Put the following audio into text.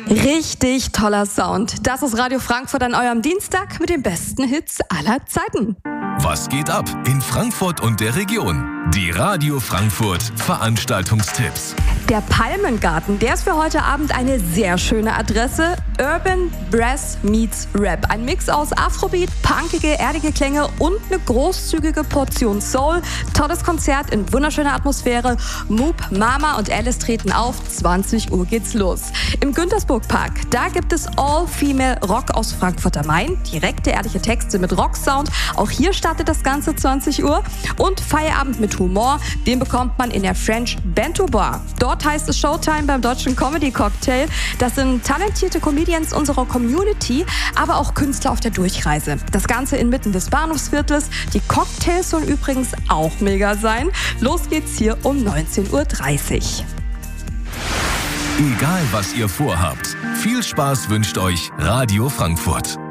Richtig toller Sound. Das ist Radio Frankfurt an eurem Dienstag mit den besten Hits aller Zeiten. Was geht ab in Frankfurt und der Region? Die Radio Frankfurt Veranstaltungstipps. Der Palmengarten, der ist für heute Abend eine sehr schöne Adresse. Urban Brass meets Rap. Ein Mix aus Afrobeat, punkige, erdige Klänge und eine großzügige Portion Soul. Tolles Konzert in wunderschöner Atmosphäre. Moop, Mama und Alice treten auf. 20 Uhr geht's los. Im Güntersburg Park, da gibt es All-Female Rock aus Frankfurt am Main. Direkte, ehrliche Texte mit Rocksound. Auch hier startet das Ganze 20 Uhr. Und Feierabend mit Humor, den bekommt man in der French Bento Bar. Dort heißt es Showtime beim Deutschen Comedy Cocktail. Das sind talentierte Comedians unserer Community, aber auch Künstler auf der Durchreise. Das Ganze inmitten des Bahnhofsviertels. Die Cocktails sollen übrigens auch mega sein. Los geht's hier um 19:30 Uhr. Egal was ihr vorhabt, viel Spaß wünscht euch Radio Frankfurt.